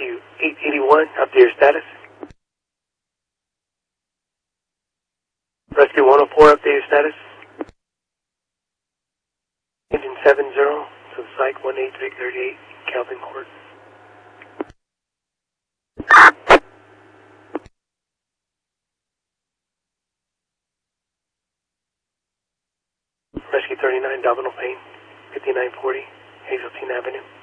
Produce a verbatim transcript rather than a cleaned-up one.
Rescue eight eighty-one, update your status. Rescue one oh four, update your status. Engine seven zero, to the site one eight three three eight, Calvin Court. Rescue thirty-nine, Domino Payne, fifty-nine forty, Hazeltine Avenue.